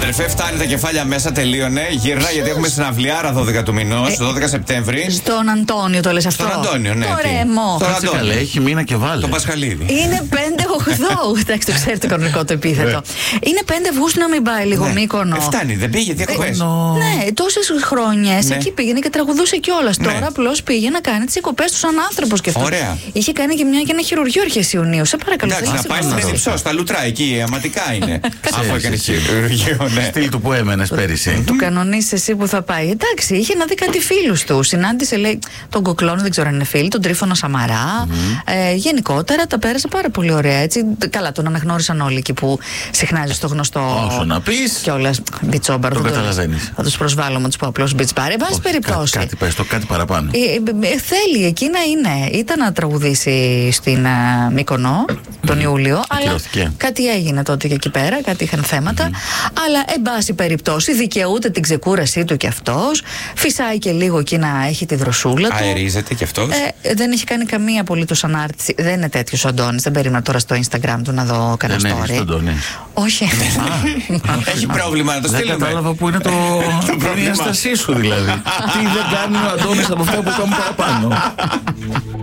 Αδερφέ, φτάνει τα κεφάλια μέσα, τελείωνε. Γύρνα γιατί έχουμε συναυλιάρα 12 του μηνός, 12 Σεπτέμβρη. Στον Αντώνιο το λες αυτό. Στον Αντώνιο, ναι. Κάτσε καλέ, έχει μήνα και βάλε. Το Πασχαλίδι. Είναι 5-8. Εντάξει, το ξέρετε το κανονικό το επίθετο. Είναι 5 Αυγούστου να μην πάει λίγο Μύκονο. Φτάνει, δεν πήγε διακοπές. Ναι, τόσες χρονιές εκεί πήγαινε και τραγουδούσε κιόλας. Τώρα απλώς πήγε να κάνει τις εκοπές του σαν άνθρωπος και αυτό. Ωραία. Είχε κάνει και ένα χειρουργείο αρχές Ιουνίου. Σε παρακαλώ. Εντάξει, να πάει στην Υψό, στα Λουτρά, εκεί αματικά είναι. Αφού έκανε χειρουργείο, ναι. Στυλ του που έμενες πέρυσι. Του κανονίσεις εσύ που θα πάει. Εντάξει, είχε να δει κάτι φίλους του. Συνάντησε, λέει, τον Κοκλώνο, δεν ξέρω αν είναι φίλοι, τον Τρίφωνα Σαμαρά. Γενικότερα τα πέρασε πάρα πολύ ωραία. Έτσι. Καλά, τον αναγνώρισαν όλοι εκεί που συχνάζει στο γνωστό. Όσο να πεις. Κιόλας μπιτσόμπαρο. Το καταλαβαίνεις. Θα τους προσβάλλω, να τους πω απλώς μπιτσμπάρ. Εν πάση περιπτώσει. Κάτι πες, το κάτι παραπάνω. Θέλει εκεί να είναι. Ήταν να τραγουδήσει στην Μύκονο τον Ιούλιο. Αλλά κάτι έγινε τότε και εκεί πέρα, κάτι είχαν θέματα. Αλλά εν πάση περιπτώσει δικαιούται την ξεκούρασή του κι αυτός. Φυσάει και λίγο εκεί να έχει τη δροσούλα του. Αερίζεται κι αυτός. Δεν έχει κάνει καμία απολύτως ανάρτηση. Δεν είναι τέτοιος ο Αντώνης. Δεν περίμενα τώρα στο Instagram του να δω κανένα story. Δεν Αντώνη. Όχι. Έχει πρόβλημα να το στείλουμε. Δεν κατάλαβα που είναι η ένστασή σου δηλαδή. Τι δεν κάνει ο Αντώνης από αυτά που κάνουν παραπάνω.